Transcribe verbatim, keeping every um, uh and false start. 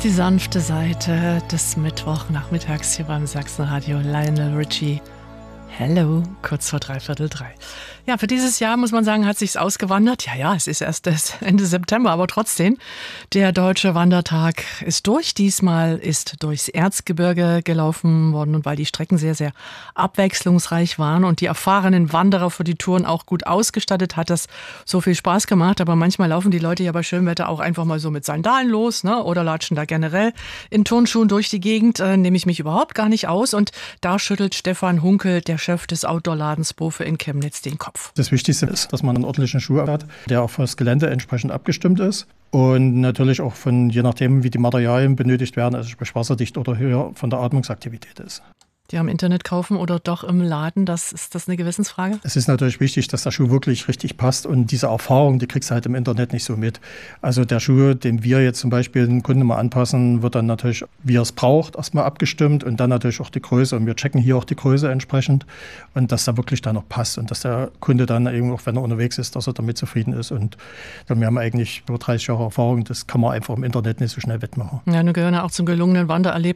Die sanfte Seite des Mittwochnachmittags hier beim Sachsenradio. Lionel Richie. Hello, kurz vor dreiviertel drei. Ja, für dieses Jahr muss man sagen, hat sich's ausgewandert. Ja, ja, es ist erst Ende September, aber trotzdem. Der Deutsche Wandertag ist durch. Diesmal ist durchs Erzgebirge gelaufen worden. Und weil die Strecken sehr, sehr abwechslungsreich waren und die erfahrenen Wanderer für die Touren auch gut ausgestattet, hat das so viel Spaß gemacht. Aber manchmal laufen die Leute ja bei schönem Wetter auch einfach mal so mit Sandalen los, ne? Oder latschen da generell in Turnschuhen durch die Gegend. Äh, nehme ich mich überhaupt gar nicht aus. Und da schüttelt Stefan Hunkel, der Chef des Outdoor-Ladens Bofe in Chemnitz, den Kopf. Das Wichtigste ist, dass man einen ordentlichen Schuh hat, der auch für das Gelände entsprechend abgestimmt ist und natürlich auch von, je nachdem, wie die Materialien benötigt werden, also sprich wasserdicht oder höher von der Atmungsaktivität ist. Die am Internet kaufen oder doch im Laden, das ist das eine Gewissensfrage? Es ist natürlich wichtig, dass der Schuh wirklich richtig passt und diese Erfahrung, die kriegst du halt im Internet nicht so mit. Also der Schuh, den wir jetzt zum Beispiel den Kunden mal anpassen, wird dann natürlich, wie er es braucht, erstmal abgestimmt und dann natürlich auch die Größe und wir checken hier auch die Größe entsprechend und dass da wirklich dann noch passt und dass der Kunde dann eben auch, wenn er unterwegs ist, dass er damit zufrieden ist und dann, wir haben eigentlich über dreißig Jahre Erfahrung, das kann man einfach im Internet nicht so schnell wettmachen. Ja, nun gehören ja auch zum gelungenen Wandererlebnis